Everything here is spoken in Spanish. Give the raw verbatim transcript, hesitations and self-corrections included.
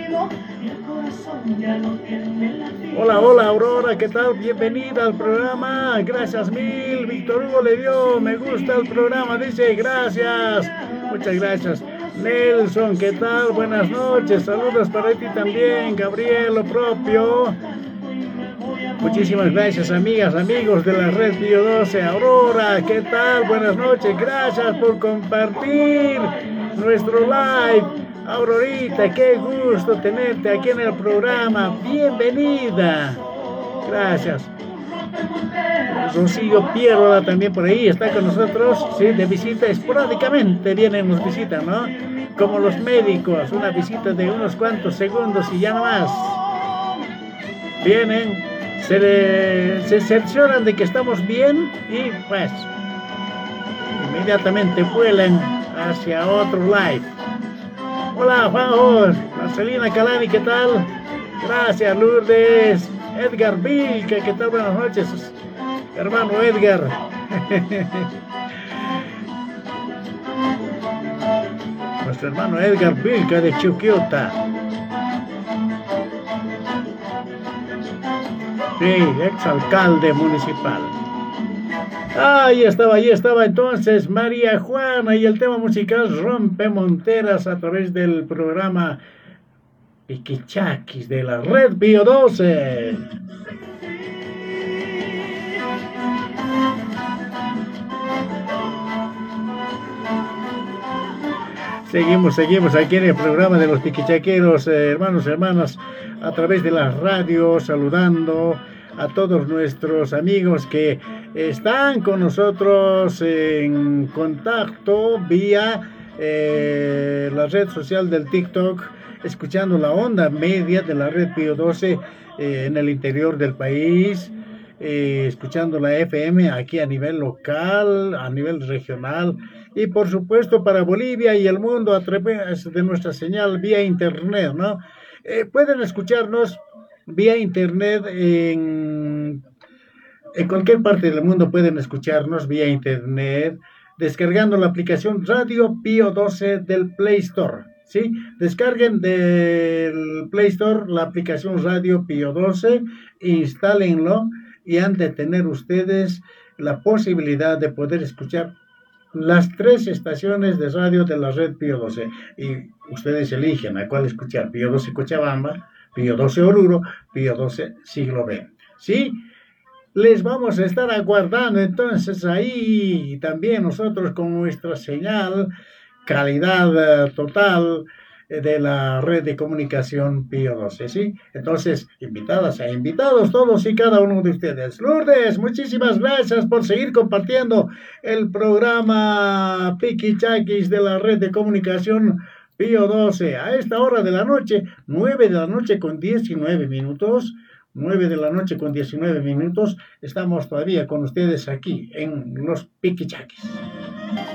Hola, hola Aurora, ¿qué tal? Bienvenida al programa. Gracias mil. Víctor Hugo le dio me gusta al programa. Dice gracias. Muchas gracias. Nelson, ¿qué tal? Buenas noches. Saludos para ti también. Gabriel, lo propio. Muchísimas gracias, amigas, amigos de la red Pío doce. Aurora, ¿qué tal? Buenas noches. Gracias por compartir nuestro live. Aurorita, qué gusto tenerte aquí en el programa. Bienvenida. Gracias. Rocío Pierola también por ahí está con nosotros, sí, de visita esporádicamente vienen, nos visitan, ¿no? Como los médicos, una visita de unos cuantos segundos y ya no más. Vienen, se, le, se cercioran de que estamos bien y pues inmediatamente vuelan hacia otro live. Hola, Juanjo, Marcelina Calani, ¿qué tal? Gracias, Lourdes. Edgar Vilca, ¿qué tal? Buenas noches, hermano Edgar. Nuestro hermano Edgar Vilca de Chuquiota. Sí, exalcalde municipal. Ahí estaba, ahí estaba entonces María Juana y el tema musical Rompe Monteras a través del programa Piquichaquis de la red Pío doce. Seguimos, seguimos aquí en el programa de los piquichaqueros, eh, hermanos, hermanas, a través de la radio, saludando a todos nuestros amigos que están con nosotros en contacto vía eh, la red social del TikTok, escuchando la onda media de la red Pío doce eh, en el interior del país, eh, escuchando la F M aquí a nivel local, a nivel regional, y por supuesto para Bolivia y el mundo a través de nuestra señal vía internet, ¿no? Eh, pueden escucharnos vía internet en, en cualquier parte del mundo, pueden escucharnos vía internet descargando la aplicación Radio Pío doce del Play Store, ¿sí? Descarguen del Play Store la aplicación Radio Pío doce, instálenlo y han de tener ustedes la posibilidad de poder escuchar las tres estaciones de radio de la red Pío doce y ustedes eligen a cuál escuchar: Pío doce Cochabamba, Pío doce Oruro, Pío doce Siglo veinte. ¿Sí? Les vamos a estar aguardando entonces ahí también nosotros con nuestra señal, calidad uh, total de la red de comunicación Pío doce, ¿sí? Entonces, invitadas e invitados todos y cada uno de ustedes. Lourdes, muchísimas gracias por seguir compartiendo el programa Piquichaquis de la red de comunicación Pío doce. A esta hora de la noche, nueve de la noche con diecinueve minutos, nueve de la noche con diecinueve minutos, estamos todavía con ustedes aquí en los Piquichaquis.